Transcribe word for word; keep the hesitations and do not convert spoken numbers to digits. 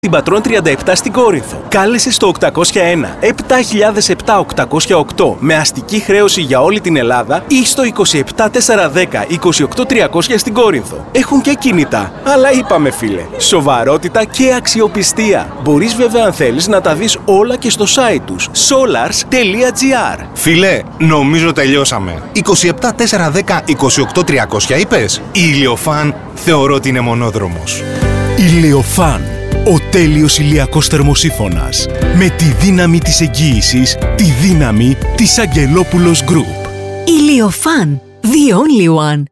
Την Πατρών τριάντα επτά στην Κόρινθο. Κάλεσε στο οκτακόσια ένα επτά χιλιάδες επτά οκτακόσια οκτώ με αστική χρέωση για όλη την Ελλάδα ή στο είκοσι επτά τετρακόσια δέκα είκοσι οκτώ τριακόσια στην Κόρινθο. Έχουν και κινητά. Αλλά είπαμε φίλε, σοβαρότητα και αξιοπιστία. Μπορείς βέβαια αν θέλεις να τα δεις όλα και στο site τους solars τελεία gr. Φίλε, νομίζω τελειώσαμε. είκοσι επτά τετρακόσια δέκα είκοσι οκτώ τριακόσια είπες. Η Ηλιοφάν θεωρώ ότι είναι μονόδρομος. Ηλιοφάν. Ο τέλειος ηλιακός θερμοσύφωνας. Με τη δύναμη της εγγύησης, τη δύναμη της Αγγελόπουλος Group. Ηλιοφάν. The only one.